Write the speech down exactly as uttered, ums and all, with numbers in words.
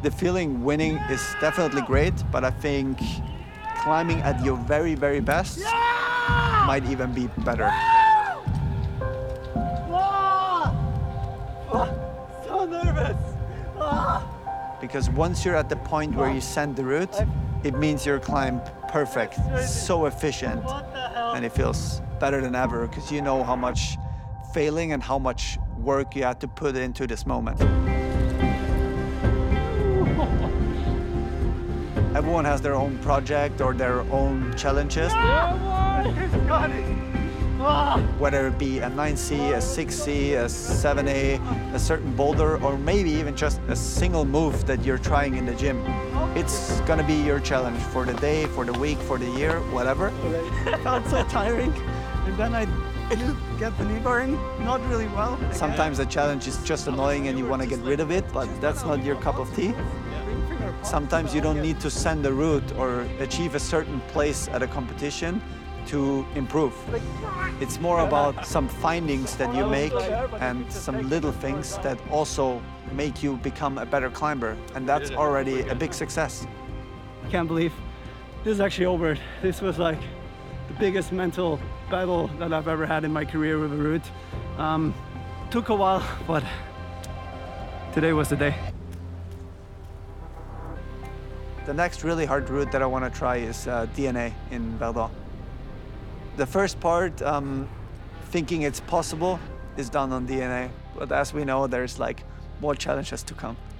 The feeling winning is definitely great, but I think climbing at your very, very best yeah! might even be better. Ah! Ah! So nervous. Ah! Because once you're at the point where you send the route, it means your climb perfect, so efficient, and it feels better than ever because you know how much failing and how much work you had to put into this moment. Everyone has their own project or their own challenges. Whether it be a nine C, a six C, a seven A, a certain boulder, or maybe even just a single move that you're trying in the gym. It's gonna be your challenge for the day, for the week, for the year, whatever. It felt so tiring, and then I get the knee burning, not really well. Sometimes the challenge is just annoying and you want to get rid of it, but that's not your cup of tea. Sometimes you don't need to send a route or achieve a certain place at a competition to improve. It's more about some findings that you make and some little things that also make you become a better climber, and that's already a big success. I can't believe this is actually over. This was like the biggest mental battle that I've ever had in my career with a route. Um, took a while, but today was the day. The next really hard route that I want to try is uh, D N A in Verdun. The first part, um, thinking it's possible, is done on D N A. But as we know, there's like more challenges to come.